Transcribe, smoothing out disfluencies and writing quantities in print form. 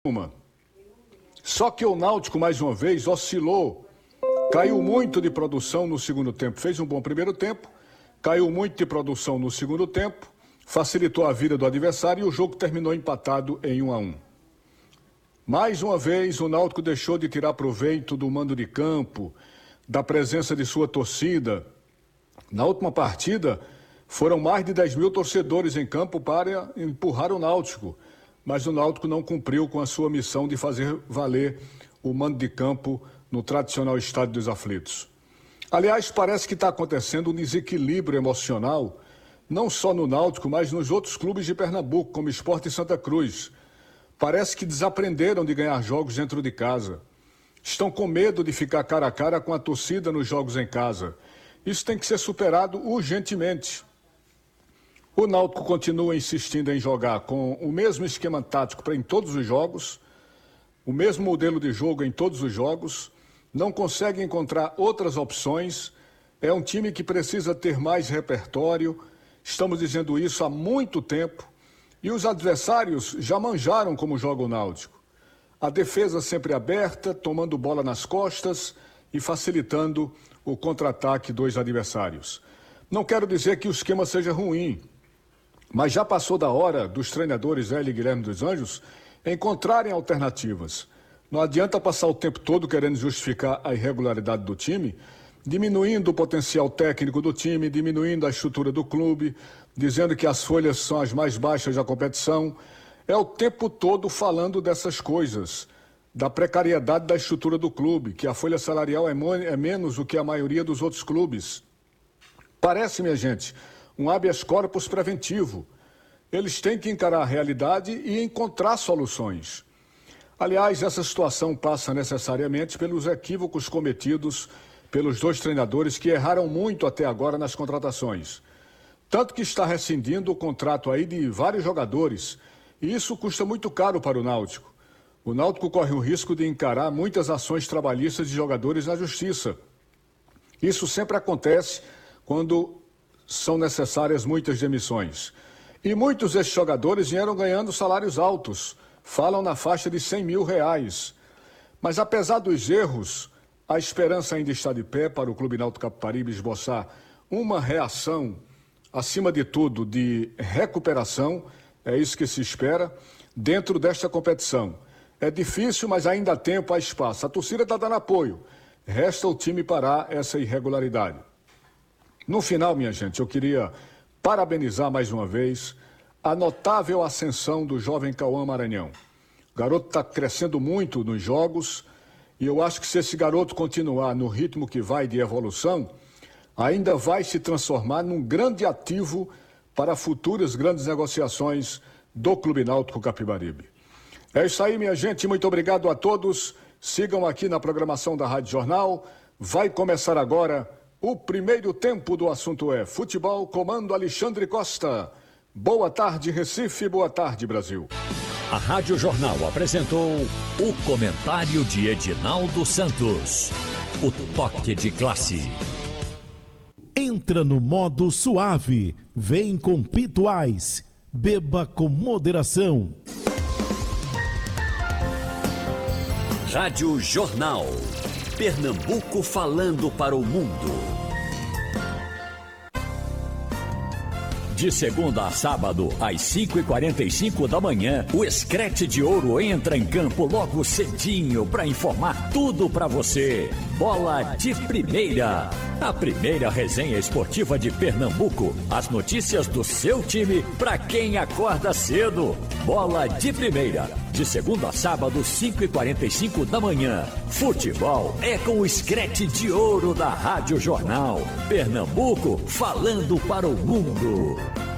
uma. Só que o Náutico, mais uma vez, oscilou. Caiu muito de produção no segundo tempo. Fez um bom primeiro tempo, caiu muito de produção no segundo tempo, facilitou a vida do adversário e o jogo terminou empatado em 1-1. Mais uma vez, o Náutico deixou de tirar proveito do mando de campo, da presença de sua torcida. Na última partida, foram mais de 10 mil torcedores em campo para empurrar o Náutico, mas o Náutico não cumpriu com a sua missão de fazer valer o mando de campo no tradicional Estádio dos Aflitos. Aliás, parece que está acontecendo um desequilíbrio emocional, não só no Náutico, mas nos outros clubes de Pernambuco, como Sport e Santa Cruz. Parece que desaprenderam de ganhar jogos dentro de casa. Estão com medo de ficar cara a cara com a torcida nos jogos em casa. Isso tem que ser superado urgentemente. O Náutico continua insistindo em jogar com o mesmo esquema tático em todos os jogos, o mesmo modelo de jogo em todos os jogos, não consegue encontrar outras opções, é um time que precisa ter mais repertório, estamos dizendo isso há muito tempo, e os adversários já manjaram como joga o Náutico. A defesa sempre aberta, tomando bola nas costas e facilitando o contra-ataque dos adversários. Não quero dizer que o esquema seja ruim, mas já passou da hora dos treinadores Hélio e Guilherme dos Anjos encontrarem alternativas. Não adianta passar o tempo todo querendo justificar a irregularidade do time, diminuindo o potencial técnico do time, diminuindo a estrutura do clube, dizendo que as folhas são as mais baixas da competição. É o tempo todo falando dessas coisas, da precariedade da estrutura do clube, que a folha salarial é menos do que a maioria dos outros clubes. Parece, minha gente, um habeas corpus preventivo. Eles têm que encarar a realidade e encontrar soluções. Aliás, essa situação passa necessariamente pelos equívocos cometidos pelos dois treinadores que erraram muito até agora nas contratações. Tanto que está rescindindo o contrato aí de vários jogadores, e isso custa muito caro para o Náutico. O Náutico corre o risco de encarar muitas ações trabalhistas de jogadores na justiça. Isso sempre acontece quando são necessárias muitas demissões. E muitos desses jogadores vieram ganhando salários altos, falam na faixa de R$100 mil. Mas apesar dos erros, a esperança ainda está de pé para o Clube Náutico Capibaribe esboçar uma reação, acima de tudo, de recuperação, é isso que se espera, dentro desta competição. É difícil, mas ainda há tempo, há espaço. A torcida está dando apoio. Resta o time parar essa irregularidade. No final, minha gente, eu queria parabenizar mais uma vez a notável ascensão do jovem Cauã Maranhão. O garoto está crescendo muito nos jogos e eu acho que se esse garoto continuar no ritmo que vai de evolução, ainda vai se transformar num grande ativo para futuras grandes negociações do Clube Náutico Capibaribe. É isso aí, minha gente. Muito obrigado a todos. Sigam aqui na programação da Rádio Jornal. Vai começar agora o primeiro tempo do assunto é futebol, comando Alexandre Costa. Boa tarde, Recife, boa tarde, Brasil. A Rádio Jornal apresentou o comentário de Edinaldo Santos. O toque de classe. Entra no modo suave, vem com Pituais, beba com moderação. Rádio Jornal. Pernambuco falando para o mundo. De segunda a sábado, às 5h45 da manhã, o Screte de Ouro entra em campo logo cedinho para informar tudo para você. Bola de Primeira. A primeira resenha esportiva de Pernambuco. As notícias do seu time para quem acorda cedo. Bola de Primeira. De segunda a sábado, 5h45 da manhã. Futebol é com o Screte de Ouro da Rádio Jornal. Pernambuco falando para o mundo.